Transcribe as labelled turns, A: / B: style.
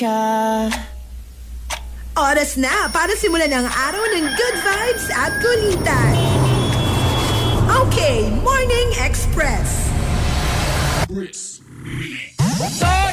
A: Oras na para simulan ang araw ng good vibes at kulitan. Okay, Morning Express.